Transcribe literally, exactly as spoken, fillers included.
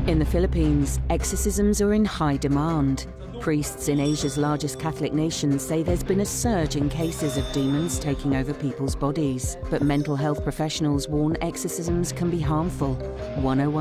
In the Philippines, exorcisms are in high demand. Priests in Asia's largest Catholic nation say there's been a surge in cases of demons taking over people's bodies. But mental health professionals warn exorcisms can be harmful. one oh one